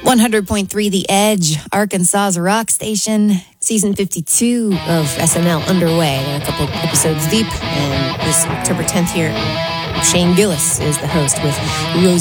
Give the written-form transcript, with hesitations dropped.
100.3 The Edge, Arkansas's rock station. Season 52 of SNL underway. They're a couple episodes deep, and this October 10th here, Shane Gillis is the host with Rose